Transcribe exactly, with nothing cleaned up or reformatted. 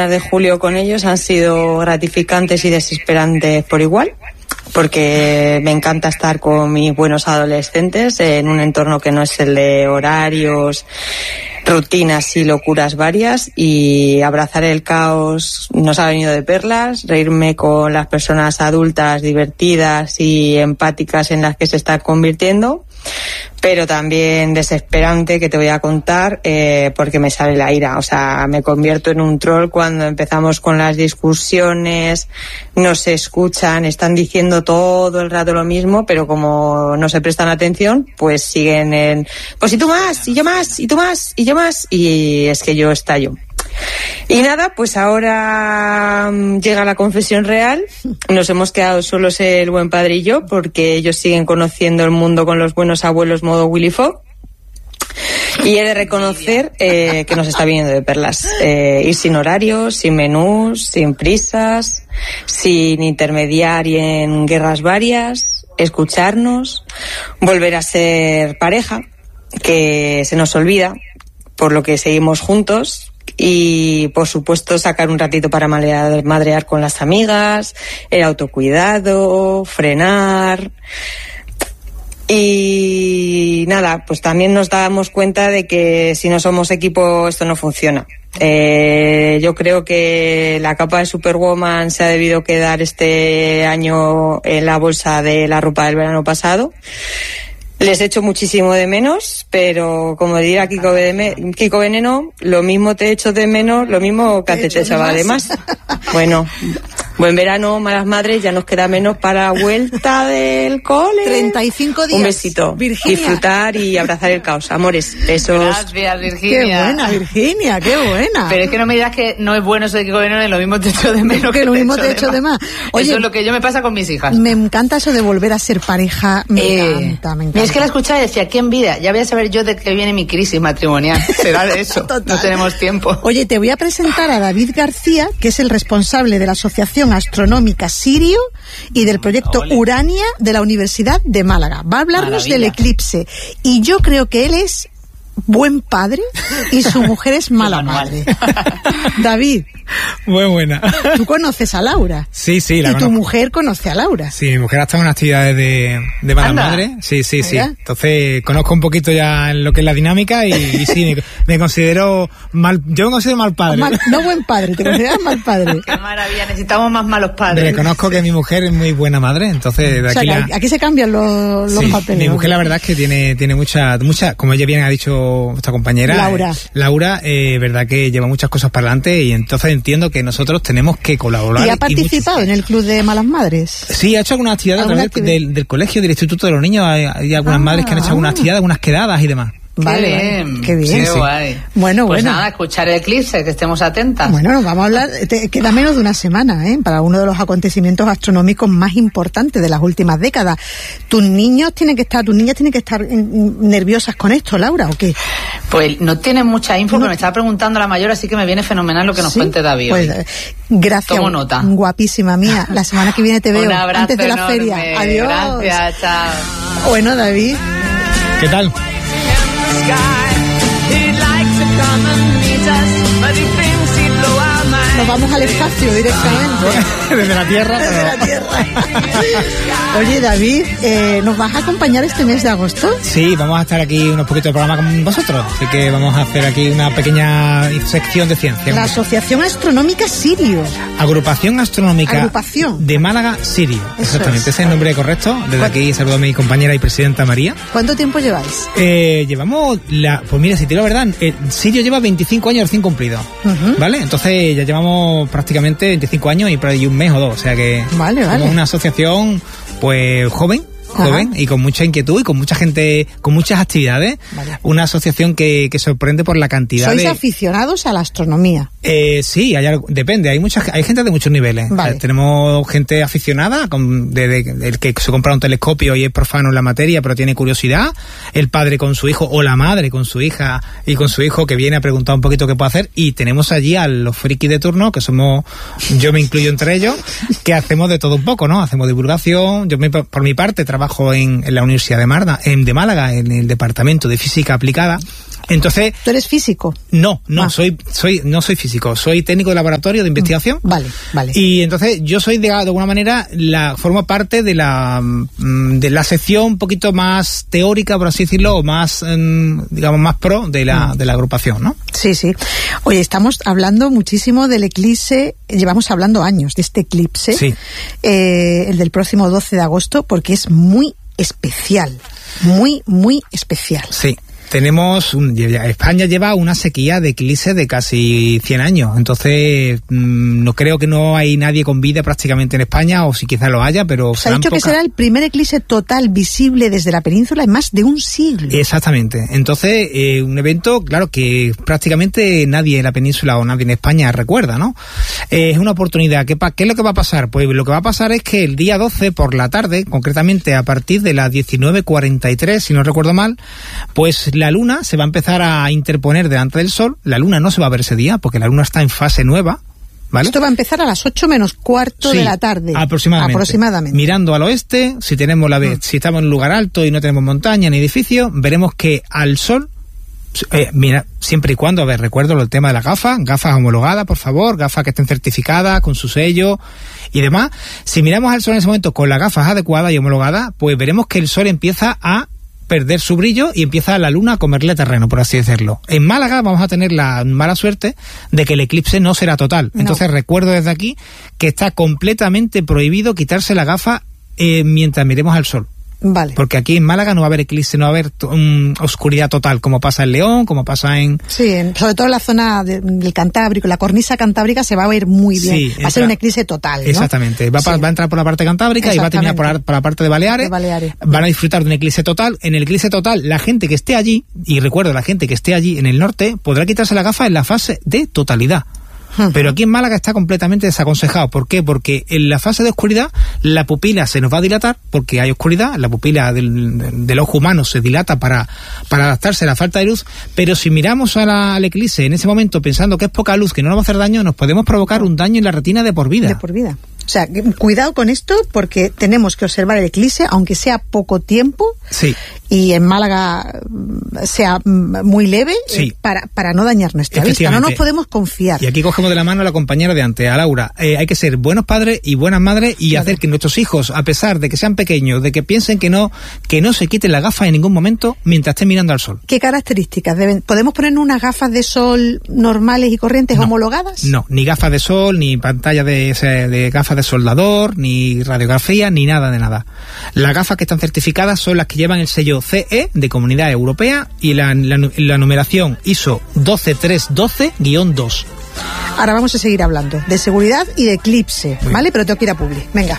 semanas de julio con ellos han sido gratificantes y desesperantes por igual, porque me encanta estar con mis buenos adolescentes en un entorno que no es el de horarios, rutinas y locuras varias, y abrazar el caos nos ha venido de perlas, reírme con las personas adultas divertidas y empáticas en las que se está convirtiendo, pero también desesperante, que te voy a contar, eh, porque me sale la ira. O sea, me convierto en un troll cuando empezamos con las discusiones, no se escuchan, están diciendo todo el rato lo mismo, pero como no se prestan atención, pues siguen en, pues y tú más, y yo más, y tú más, y yo más, y es que yo estallo. Y nada, pues ahora llega la confesión real. Nos hemos quedado solos el buen padre y yo, porque ellos siguen conociendo el mundo con los buenos abuelos modo Willy Fogg. Y he de reconocer eh, que nos está viniendo de perlas. Eh, ir sin horarios, sin menús, sin prisas, sin intermediar y en guerras varias, escucharnos, volver a ser pareja, que se nos olvida, por lo que seguimos juntos. Y, por supuesto, sacar un ratito para madrear, madrear con las amigas, el autocuidado, frenar. Y nada, pues también nos damos cuenta de que si no somos equipo esto no funciona. Eh, yo creo que la capa de Superwoman se ha debido quedar este año en la bolsa de la ropa del verano pasado. Les echo muchísimo de menos, pero como dirá Kiko, Bedeme, Kiko Veneno, lo mismo te echo de menos, lo mismo que te echaba de más. Bueno, buen verano, malas madres, ya nos queda menos para vuelta del cole. treinta y cinco días. Un besito. Virginia. Disfrutar y abrazar el caos. Amores, besos. Gracias, Virginia. Qué buena, Virginia, qué buena. Pero es que no me digas que no es bueno eso de Kiko Veneno, y lo mismo te echo de menos. Que, que lo mismo te echo de más. Oye, eso es lo que yo me pasa con mis hijas. Me encanta eso de volver a ser pareja. Me eh, encanta, me encanta. Es que la escuchaba y decía, qué envidia. Ya voy a saber yo de qué viene mi crisis matrimonial. Será de eso. Total. No tenemos tiempo. Oye, te voy a presentar a David García, que es el responsable de la Asociación Astronómica Sirio y del proyecto Ole. Urania de la Universidad de Málaga. Va a hablarnos Maravilla. Del eclipse. Y yo creo que él es buen padre y su mujer es mala madre. David. Muy buena. ¿Tú conoces a Laura? Sí, sí, la ¿Y conozco. tu mujer conoce a Laura? Sí, mi mujer ha estado en actividades de, de mala Anda. madre. Sí, sí, sí. ¿Verdad? Entonces, conozco un poquito ya lo que es la dinámica y, y sí, me, me considero mal, yo me considero mal padre. Mal, no buen padre, te consideras mal padre. Qué maravilla, necesitamos más malos padres. Reconozco que mi mujer es muy buena madre, entonces de O sea, aquí que la... aquí se cambian los, los Sí, papeles. mi mujer la verdad es que tiene tiene mucha, mucha, como ella bien ha dicho esta compañera, Laura. eh, Laura, eh, verdad que lleva muchas cosas para adelante y entonces entiendo que nosotros tenemos que colaborar. ¿Y ha participado en el Club de Malas Madres? Sí, ha hecho algunas actividades a través actividad? del, del colegio, del instituto de los niños, hay, hay algunas Ah, madres que han hecho algunas actividades, algunas quedadas y demás. Vale, Qué vale. bien. Qué bien. Qué Sí, sí. guay. Bueno, pues bueno. nada, escuchar el eclipse, que estemos atentas. Bueno, nos vamos a hablar, te queda menos de una semana, ¿eh? Para uno de los acontecimientos astronómicos más importantes de las últimas décadas. ¿Tus niños tienen que estar, tus niñas tienen que estar mm, nerviosas con esto, Laura, o qué? Pues no tienen mucha info, No. pero me estaba preguntando la mayor, así que me viene fenomenal lo que nos ¿Sí? cuente David Pues, hoy. eh, gracias. Tomo nota. Guapísima mía. La semana que viene te veo. Un abrazo antes de la enorme. feria. Adiós. Gracias, chao. Bueno, David. ¿Qué tal? Nos vamos al espacio directamente. Desde la Tierra. Desde pero- la Tierra. Oye, David, eh, ¿nos vas a acompañar este mes de agosto? Sí, vamos a estar aquí unos poquitos de programa con vosotros, así que vamos a hacer aquí una pequeña sección de ciencia. La Asociación Astronómica Sirio. Agrupación Astronómica Agrupación. de Málaga Sirio. Eso Exactamente, es. ese es el nombre correcto. Desde aquí saludo a mi compañera y presidenta María. ¿Cuánto tiempo lleváis? Eh, llevamos la, pues mira, si te digo la verdad, eh, Sirio lleva veinticinco años recién cumplidos, Ujú. ¿vale? Entonces ya llevamos prácticamente veinticinco años y por ahí un mes o dos, o sea que Vale, vale. somos una asociación pues joven, joven Ajá. y con mucha inquietud y con mucha gente, con muchas actividades. Vale. Una asociación que, que sorprende por la cantidad Sois de... aficionados a la astronomía. Eh, sí, hay algo, depende, hay muchas, hay gente de muchos niveles. Vale. Eh, tenemos gente aficionada, con, de, de- el que se compra un telescopio y es profano en la materia, pero tiene curiosidad, el padre con su hijo o la madre con su hija y con su hijo que viene a preguntar un poquito qué puede hacer, y tenemos allí a los frikis de turno, que somos, yo me incluyo entre ellos, que hacemos de todo un poco, ¿no? Hacemos divulgación, yo me- por mi parte trabajo en, en la Universidad de, Marda, en, de Málaga, en el Departamento de Física Aplicada, Entonces... ¿Tú eres físico? No, no, ah. soy, soy, no soy físico, soy técnico de laboratorio de investigación. Vale, vale. Y entonces yo soy, de, de alguna manera, la formo parte de la, de la sección un poquito más teórica, por así decirlo, o más, digamos, más pro de la, de la agrupación, ¿no? Sí, sí. Oye, estamos hablando muchísimo del eclipse, llevamos hablando años de este eclipse, sí. eh, el del próximo doce de agosto, porque es muy especial, muy, muy especial. Sí. Tenemos, un, España lleva una sequía de eclipses de casi cien años, entonces mmm, no creo que no hay nadie con vida prácticamente en España, o si quizás lo haya, pero... Se ha dicho que será el primer eclipse total visible desde la península en más de un siglo. Exactamente, entonces eh, un evento, claro, que prácticamente nadie en la península o nadie en España recuerda, ¿no? Eh, es una oportunidad. ¿Qué, ¿Qué es lo que va a pasar? Pues lo que va a pasar es que el día doce por la tarde, concretamente a partir de las diecinueve cuarenta y tres, si no recuerdo mal, pues la luna se va a empezar a interponer delante del sol. La luna no se va a ver ese día porque la luna está en fase nueva, ¿vale? Esto va a empezar a las ocho menos cuarto sí, de la tarde. Aproximadamente. aproximadamente. Mirando al oeste, si tenemos la mm. si estamos en un lugar alto y no tenemos montaña ni edificio, veremos que al sol, eh, mira, siempre y cuando, a ver, recuerdo el tema de las gafas, gafas homologadas, por favor, gafas que estén certificadas con su sello y demás. Si miramos al sol en ese momento con las gafas adecuadas y homologadas, pues veremos que el sol empieza a perder su brillo y empieza la luna a comerle terreno, por así decirlo. En Málaga vamos a tener la mala suerte de que el eclipse no será total. No. Entonces recuerdo desde aquí que está completamente prohibido quitarse la gafa eh, mientras miremos al sol. Vale. Porque aquí en Málaga no va a haber eclipse, no va a haber um, oscuridad total, como pasa en León, como pasa en... Sí, en, sobre todo en la zona de, del Cantábrico, la cornisa cantábrica se va a ver muy bien. Sí, va entra, a ser un eclipse total, ¿no? Exactamente. Va, sí. va a entrar por la parte cantábrica y va a terminar por la, por la parte de Baleares. de Baleares. Van a disfrutar de un eclipse total. En el eclipse total, la gente que esté allí, y recuerdo, la gente que esté allí en el norte, podrá quitarse la gafa en la fase de totalidad. Pero aquí en Málaga está completamente desaconsejado. ¿Por qué? Porque en la fase de oscuridad la pupila se nos va a dilatar porque hay oscuridad, la pupila del, del ojo humano se dilata para, para adaptarse a la falta de luz, pero si miramos a la, al eclipse en ese momento pensando que es poca luz, que no nos va a hacer daño, nos podemos provocar un daño en la retina de por vida. De por vida. O sea, cuidado con esto porque tenemos que observar el eclipse, aunque sea poco tiempo, sí. y en Málaga sea muy leve, sí. eh, para, para no dañar nuestra vista. No nos podemos confiar. Y aquí cogemos de la mano a la compañera de antes, a Laura. Eh, hay que ser buenos padres y buenas madres y claro. hacer que nuestros hijos, a pesar de que sean pequeños, de que piensen que no, que no se quiten la gafa en ningún momento mientras estén mirando al sol. ¿Qué características deben? ¿Podemos poner unas gafas de sol normales y corrientes no, homologadas? No, ni gafas de sol, ni pantalla de, de gafas de soldador, ni radiografía, ni nada de nada. Las gafas que están certificadas son las que llevan el sello C E de Comunidad Europea y la, la, la numeración I S O doce tres doce guión dos. Ahora vamos a seguir hablando de seguridad y de eclipse, ¿vale? Pero tengo que ir a Publi. Venga.